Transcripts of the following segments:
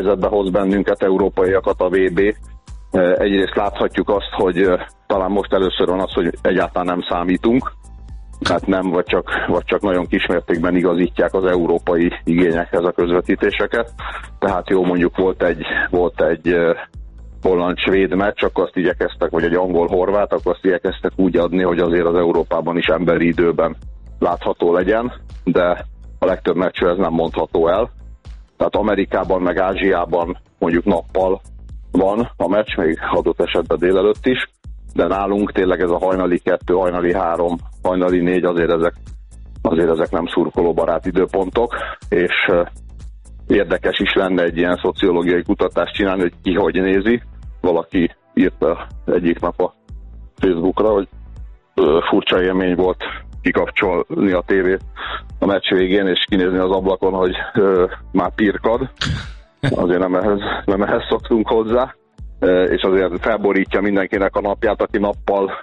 helyzetbe hoz bennünket, európaiakat a VB. Egyrészt láthatjuk azt, hogy talán most először van az, hogy egyáltalán nem számítunk, hát nem, vagy csak nagyon kismértékben igazítják az európai igényekhez a közvetítéseket. Tehát jó, mondjuk volt egy holland-svéd meccs, akkor azt igyekeztek, vagy egy angol-horvát, akkor azt igyekeztek úgy adni, hogy azért az Európában is emberi időben látható legyen, de a legtöbb meccsről ez nem mondható el. Tehát Amerikában, meg Ázsiában mondjuk nappal van a meccs, még adott esetben délelőtt is, de nálunk tényleg ez a hajnali 2, hajnali 3, hajnali 4, azért ezek nem szurkolóbarát időpontok, és érdekes is lenne egy ilyen szociológiai kutatást csinálni, hogy ki hogy nézi. Valaki írta egyik nap a Facebookra, hogy furcsa élmény volt kikapcsolni a tévét a meccs végén, és kinézni az ablakon, hogy már pirkad. Azért nem ehhez szoktunk hozzá, és azért felborítja mindenkinek a napját, aki nappal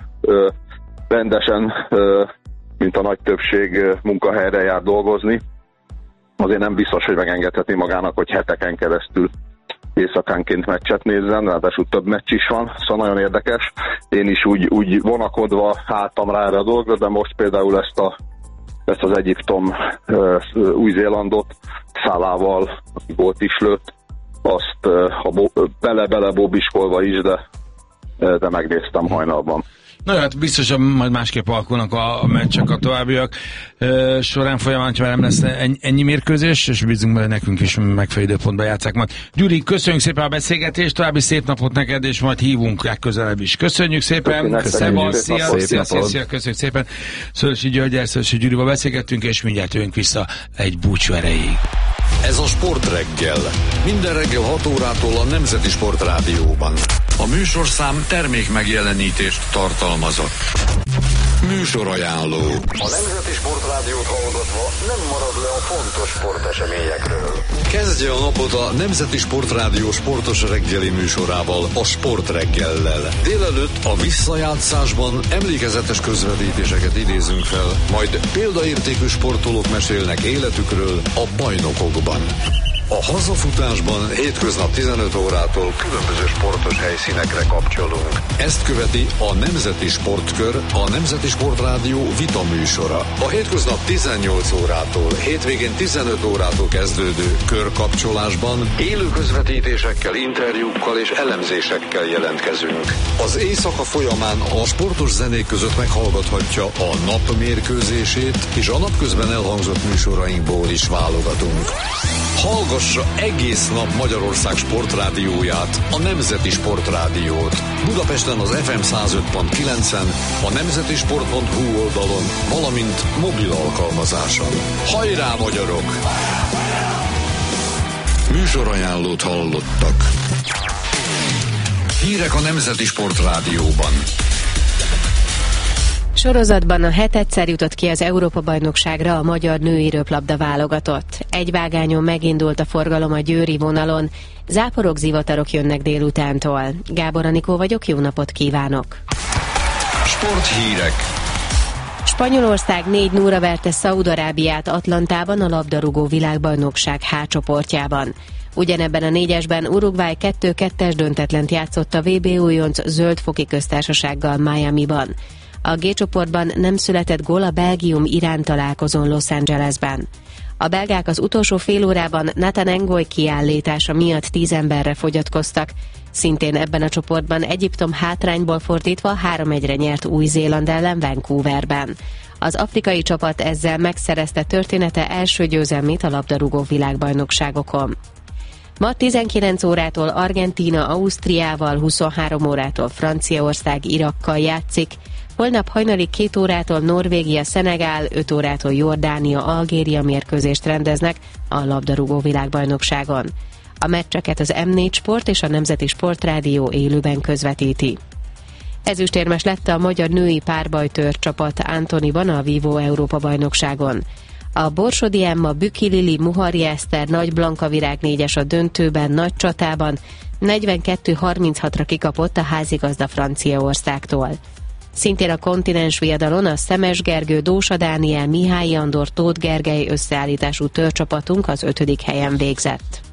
rendesen, mint a nagy többség, munkahelyre jár dolgozni. Azért nem biztos, hogy megengedheti magának, hogy heteken keresztül éjszakánként meccset nézzen, ráadásul több meccs is van, szóval nagyon érdekes. Én is úgy vonakodva álltam rá erre a dologra, de most például ezt az Egyiptom Új-Zélandot Szálával, aki gólt is lőtt, azt bele bóbiskolva is, de megnéztem hajnalban. Na jó, hát biztosan majd másképp alakulnak a meccsek a továbbiak során folyamán, ha nem lesz ennyi mérkőzés, és bízunk bele, nekünk is megfelelő időpontban játsszák majd. Gyuri, köszönjük szépen a beszélgetést, további szép napot neked, és majd hívunk legközelebb is. Köszönjük szépen! Szia, köszönjük szépen! Szőlősi Györgyel, Szőlősi Gyurival beszélgettünk, és mindjárt jövünk vissza egy búcsú erejéig. Ez a Sportreggel. Minden reggel 6 órától a Nemzeti Sportrádióban. A műsorszám termék megjelenítést tartalmazott. Műsorajánló. A Nemzeti Sportrádiót hallgatva nem marad le a fontos sporteseményekről. Kezdje a napot a Nemzeti Sportrádió sportos reggeli műsorával, a Sportreggellel. Délelőtt a visszajátszásban emlékezetes közvetítéseket idézünk fel, majd példaértékű sportolók mesélnek életükről a bajnokokban. A hazafutásban hétköznap 15 órától különböző sportos helyszínekre kapcsolunk. Ezt követi a Nemzeti Sportkör, a Nemzeti Sportrádió vita műsora. A hétköznap 18 órától, hétvégén 15 órától kezdődő körkapcsolásban élő közvetítésekkel, interjúkkal és elemzésekkel jelentkezünk. Az éjszaka folyamán a sportos zenék között meghallgathatja a nap mérkőzését, és a napközben elhangzott műsorainkból is válogatunk. Hallgassa egész nap Magyarország sportrádióját, a Nemzeti Sportrádiót. Budapesten az FM 105.9-en, a nemzetisport.hu oldalon, valamint mobil alkalmazáson. Hajrá, magyarok! Műsorajánlót hallottak. Hírek a Nemzeti Sportrádióban. Sorozatban a hetedszer jutott ki az Európa-bajnokságra a magyar női röplabda válogatott. Egy vágányon megindult a forgalom a győri vonalon, záporok, zivatarok jönnek délutántól. Gábor Anikó vagyok, jó napot kívánok! Sporthírek. Spanyolország 4-0-ra verte Szaúd-Arábiát Atlantában a labdarúgó világbajnokság H csoportjában. Ugyanebben a négyesben Uruguay 2-2-es döntetlent játszott a VB újonc Zöld-foki köztársasággal Miamiban. A G csoportban nem született gól a Belgium-Irán találkozón Los Angelesben. A belgák az utolsó fél órában Nathan Engoy kiállítása miatt 10 emberre fogyatkoztak. Szintén ebben a csoportban Egyiptom hátrányból fordítva 3-1-re nyert Új-Zéland ellen Vancouverben. Az afrikai csapat ezzel megszerezte története első győzelmét a labdarúgó világbajnokságokon. Ma 19 órától Argentína Ausztriával, 23 órától Franciaország Irakkal játszik, holnap hajnali 2 órától Norvégia Szenegál, 5 órától Jordánia Algéria mérkőzést rendeznek a labdarúgó világbajnokságon. A meccseket az M4 Sport és a Nemzeti Sportrádió élőben közvetíti. Ezüstérmes lett a magyar női párbajtőr csapat Antoniban a Vívó Európa-bajnokságon. A Borsodi Emma, Büki Lili, Muhari Eszter, Nagy Blanka Virág 4-es a döntőben, nagy csatában 42-36-ra kikapott a házigazda Franciaországtól. Szintén a kontinens viadalon a Szemes Gergő, Dósa Dániel, Mihály Andor, Tóth Gergely összeállítású törcsapatunk az 5. helyen végzett.